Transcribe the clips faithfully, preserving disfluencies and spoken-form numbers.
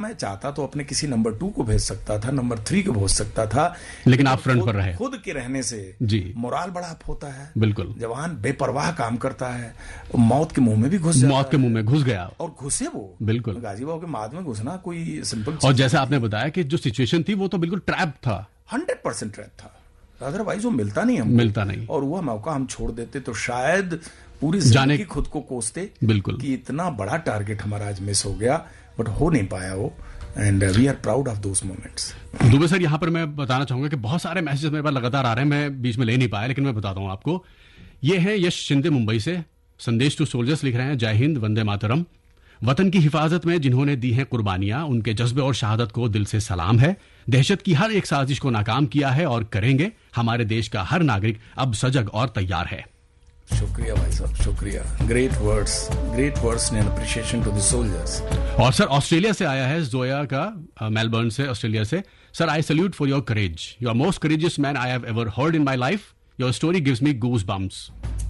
मैं चाहता तो अपने किसी नंबर टू को भेज सकता था, नंबर थ्री को भेज सकता था, लेकिन आप फ्रंट पर रहे। खुद के रहने से जी मोराल बड़ा अप होता है। बिल्कुल, जवान बेपरवाह काम करता है, मौत के मुंह में भी घुस जाता मौत के मुंह में घुस गया, और घुसे वो। बिल्कुल, गाजीबाव के माद में घुसना कोई सिंपल। और जैसा आपने बताया कि जो सिचुएशन थी वो तो बिल्कुल ट्रैप था, हंड्रेड परसेंट ट्रैप था, अदरवाइज वो मिलता नहीं हमको, मिलता नहीं, और वह मौका हम छोड़ देते तो शायद पूरी जिंदगी खुद को कोसते। बिल्कुल, कि इतना बड़ा टारगेट हमारा आज मिस हो गया, बट हो नहीं पाया वो, and we are proud of those moments. Dubey sir, यहाँ पर मैं बताना चाहूंगा कि बहुत सारे मैसेजेस मेरे पास लगातार आ रहे हैं, मैं बीच में ले नहीं पाया, लेकिन मैं बताता हूँ आपको। ये है यश शिंदे मुंबई से, संदेश टू सोल्जर्स लिख रहे हैं, जय हिंद, वंदे मातरम। वतन की हिफाजत में जिन्होंने दी हैं कुर्बानियां, उनके जज्बे और शहादत को दिल से सलाम है। दहशत की हर एक साजिश को नाकाम किया है और करेंगे। हमारे देश का हर नागरिक अब सजग और तैयार है। शुक्रिया भाई साहब, शुक्रिया। Great words, great words and appreciation to the soldiers. और सर ऑस्ट्रेलिया से आया है जोया का, मेलबर्न से, ऑस्ट्रेलिया से। Sir, I salute for your courage, you are most courageous man I have ever heard in my life. Your story gives me goose bumps.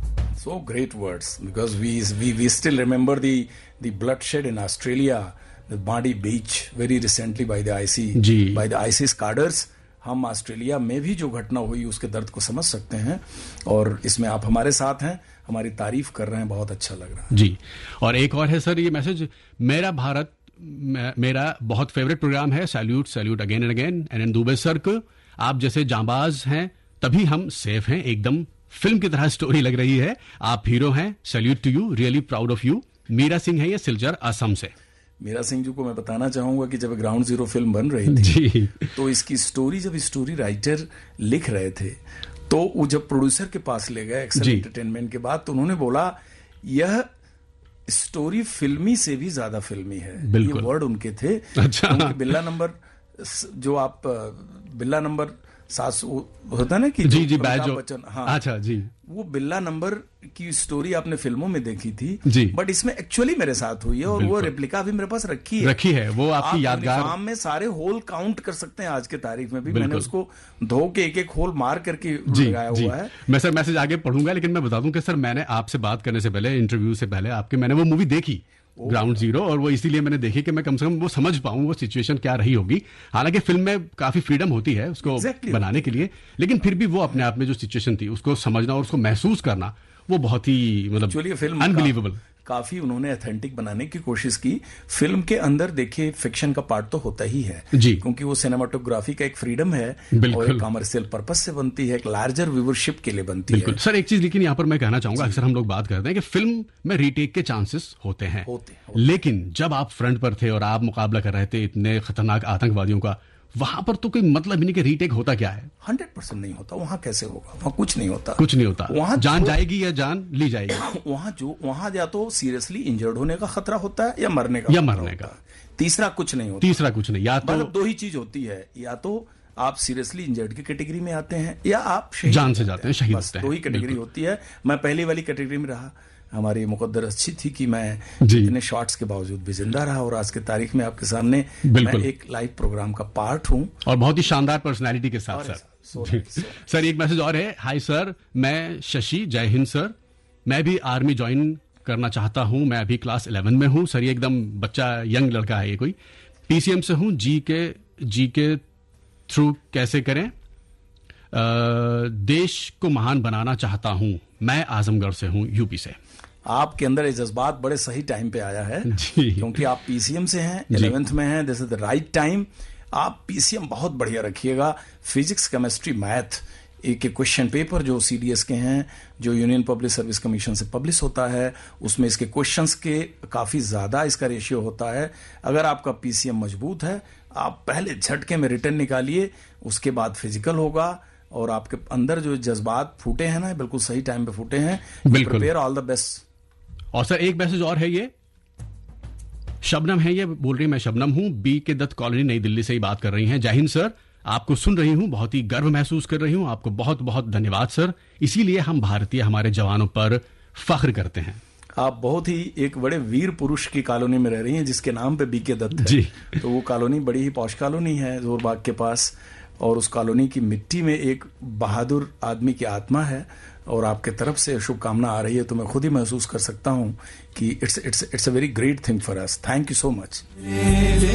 So great words, because we we we still remember the the bloodshed in Australia, the Bondi Beach, very recently by the I C by the ISIS cadres. हम Australia में भी जो घटना हुई उसके दर्द को समझ सकते हैं, और इसमें आप हमारे साथ हैं, हमारी तारीफ कर रहे हैं, बहुत अच्छा लग रहा है जी। और एक और है सर ये मैसेज, मेरा भारत मेरा बहुत फेवरेट प्रोग्राम है, salute salute again and again, and N Dubey sir को आप जैसे जांबाज हैं तभी हम सेफ हैं, एकदम फिल्म की तरह स्टोरी लग रही है, आप हीरो हैं, salute to you, really proud of you. Meera Singh है ये सिलचर असम से। मीरा सिंह जी को मैं बताना चाहूंगा कि जब ग्राउंड जीरो फिल्म बन रही थी जी, तो इसकी स्टोरी जब स्टोरी राइटर लिख रहे थे तो वो जब प्रोड्यूसर के पास ले गए एक्सेल एंटरटेनमेंट के बाद, तो उन्होंने बोला यह स्टोरी फिल्मी से भी ज्यादा फिल्मी है। ये वर्ड उनके थे। अच्छा। उनके बिल्ला नंबर जो आप बिल्ला नंबर सास होता ना कि जी जी बैज बच्चन, हाँ, अच्छा जी, वो बिल्ला नंबर की स्टोरी आपने फिल्मों में देखी थी जी, बट इसमें एक्चुअली मेरे साथ हुई है, और वो रेप्लिका भी मेरे पास रखी है रखी है वो आपकी यादगार। आप में सारे होल काउंट कर सकते हैं आज के तारीख में भी, मैंने उसको धो के एक एक होल मार करके लगाया हुआ है। मैं सर मैसेज आगे पढ़ूंगा, लेकिन मैं बता दूं कि सर मैंने आपसे बात करने से पहले, इंटरव्यू से पहले आपके, मैंने वो मूवी देखी ग्राउंड जीरो, और वो इसीलिए मैंने देखी कि मैं कम से कम वो समझ पाऊं वो सिचुएशन क्या रही होगी। हालांकि फिल्म में काफी फ्रीडम होती है उसको exactly बनाने के लिए, लेकिन फिर भी वो अपने आप में जो सिचुएशन थी उसको समझना और उसको महसूस करना, वो बहुत ही मतलब अनबिलीवेबल। काफी उन्होंने ऑथेंटिक बनाने की कोशिश की। फिल्म के अंदर देखिए फिक्शन का पार्ट तो होता ही है जी, क्योंकि वो सिनेमाटोग्राफी का एक फ्रीडम है और एक कमर्शियल पर्पस से बनती है, एक लार्जर व्यूअरशिप के लिए बनती है। सर एक चीज लेकिन यहाँ पर मैं कहना चाहूंगा, अक्सर हम लोग बात करते हैं कि फिल्म में रीटेक के चांसेस होते हैं, होते, होते। लेकिन जब आप फ्रंट पर थे और आप मुकाबला कर रहे थे इतने खतरनाक आतंकवादियों का, वहां पर तो कोई मतलब ही नहीं कि रीटेक होता क्या है। हंड्रेड परसेंट नहीं होता। वहां कैसे होगा? वहां कुछ नहीं होता, कुछ नहीं होता। वहां जान जाएगी या जान ली जाएगी। वहां जो वहां या तो सीरियसली इंजर्ड होने का खतरा होता है या मरने का या मरने का तीसरा कुछ नहीं होता। तीसरा कुछ नहीं, या तो मतलब दो ही चीज होती है, या तो आप सीरियसली इंजर्ड की कैटेगरी में आते हैं या आप जान से जाते हैं, शहीद होते हैं। दो ही कैटेगरी होती है। मैं पहली वाली कैटेगरी में रहा। हमारी मुकद्दर अच्छी थी कि मैं इतने शॉट्स के बावजूद भी जिंदा रहा, और आज के तारीख में आपके सामने मैं एक लाइव प्रोग्राम का पार्ट हूं, और बहुत ही शानदार पर्सनालिटी के साथ। Sir so nice, so nice. Sir एक मैसेज और है, हाय सर, मैं शशि, जय हिंद सर, मैं भी आर्मी ज्वाइन करना चाहता हूं, मैं अभी क्लास इलेवन में हूं। सर ये एकदम बच्चा यंग लड़का है, ये कोई पीसीएम से हूं, जी के जी के थ्रू कैसे करें, आ, देश को महान बनाना चाहता हूं, मैं आजमगढ़ से हूं, यूपी से। आपके अंदर ये जज्बात बड़े सही टाइम पे आया है, क्योंकि आप पीसीएम से हैं, इलेवेंथ में हैं, this is the right time. आप पीसीएम बहुत बढ़िया रखिएगा। फिजिक्स, केमिस्ट्री, मैथ, एक एक क्वेश्चन पेपर जो सीडीएस के हैं, जो यूनियन पब्लिक सर्विस कमीशन से पब्लिश होता है, उसमें इसके क्वेश्चंस के काफी ज्यादा इसका रेशियो होता है। अगर आपका पीसीएम मजबूत है, आप पहले झटके में रिटर्न निकालिए, उसके बाद फिजिकल होगा, और आपके अंदर जो जज्बात फूटे हैं ना, बिल्कुल सही टाइम पे फूटे हैं। Prepare, all the best. और सर एक मैसेज और है, ये शबनम है, ये बोल रही मैं शबनम हूं, बी के दत्त कॉलोनी, नई दिल्ली से ही बात कर रही हैं। जय हिंद सर, आपको सुन रही हूं, बहुत ही गर्व महसूस कर रही हूं, आपको बहुत बहुत धन्यवाद सर, इसीलिए हम भारतीय हमारे जवानों पर फख्र करते हैं। आप बहुत ही एक बड़े वीर पुरुष की कॉलोनी में रह रही हैं जिसके नाम पे बी के दत्त है जी। तो वो कॉलोनी बड़ी ही पौष कॉलोनी है जोरबाग के पास, और उस कॉलोनी की मिट्टी में एक बहादुर आदमी की आत्मा है, और आपके तरफ से शुभकामना आ रही है, तो मैं खुद ही महसूस कर सकता हूं कि it's it's it's a very great thing for us. Thank you so much.